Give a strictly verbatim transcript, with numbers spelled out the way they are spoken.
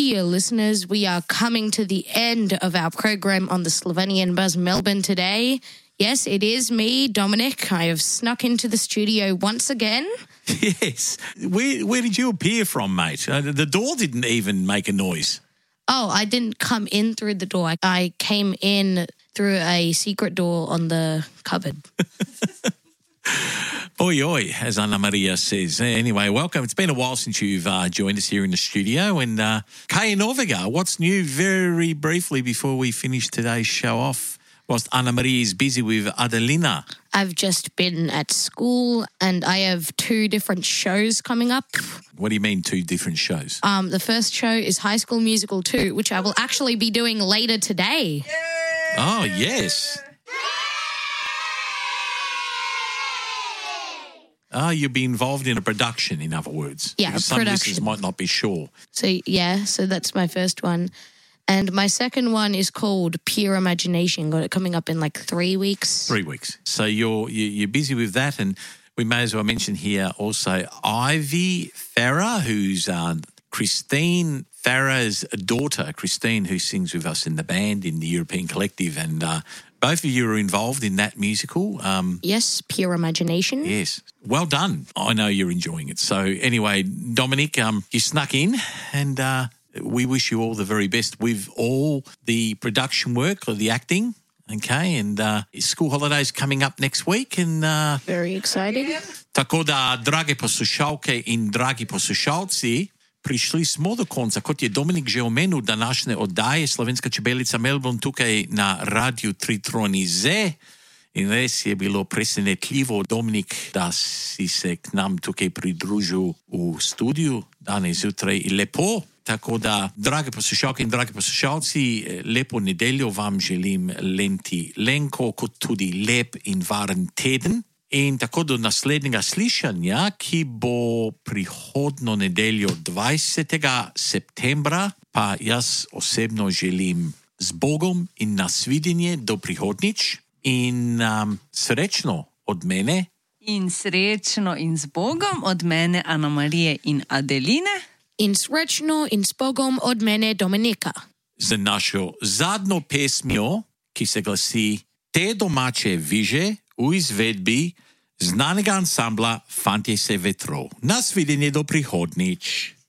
dear listeners, we are coming to the end of our program on the Slovenian Buzz Melbourne today. Yes, it is me, Dominic. I have snuck into the studio once again. Yes. Where where did you appear from, mate? Uh, the door didn't even make a noise. Oh, I didn't come in through the door. I came in through a secret door on the cupboard. Oi, oi, as Anna Maria says. Anyway, welcome. It's been a while since you've uh, joined us here in the studio. And uh, Kaya Noviga, what's new very briefly before we finish today's show off? Whilst Anna Maria is busy with Adelina. I've just been at school and I have two different shows coming up. What do you mean two different shows? Um, the first show is High School Musical two, which I will actually be doing later today. Yay! Oh, yes. Ah, you'll be involved in a production, in other words. Yeah, because a some production. listeners might not be sure. So, yeah, so that's my first one. And my second one is called Pure Imagination. Got it coming up in like three weeks. Three weeks. So you're you- you're busy with that, and we may as well mention here also Ivy Farah, who's uh, Christine Farah's daughter, Christine, who sings with us in the band in the European Collective, and uh, both of you are involved in that musical. Um, Yes, Pure Imagination. yes, well done. I know you're enjoying it. So anyway, Dominic, um, you snuck in, and uh, we wish you all the very best with all the production work or the acting. Okay, and uh, school holidays coming up next week, and uh, Very exciting. tako da, drage poslušalke in dragi poslušalci, prišli smo do konca. Kot je Dominik že omenil, današnje oddaje Slovenska čebelica Melbourne tukaj na Radiu Tri Troni Z. In res je bilo presenetljivo, Dominik, da si se k nam tukaj pridružil v studiu danes zjutraj. Lepo. Tako da, drage poslušalke in dragi poslušalci, lepo nedeljo vam želim Lenti Lenko, kot tudi lep in varen teden. In tako do naslednjega slišanja, ki bo prihodno nedeljo dvajsetega septembra, pa jaz osebno želim z Bogom in nasvidenje do prihodnič in um, srečno od mene. In srečno in z Bogom od mene, Ana Marije in Adeline. In srečno in s Bogom od mene Dominika. Z našo zadnjo pesmijo, ki se glasi Te domače viže v izvedbi znanega ansambla Fantje se vetrov. Nasvidenje do prihodnič.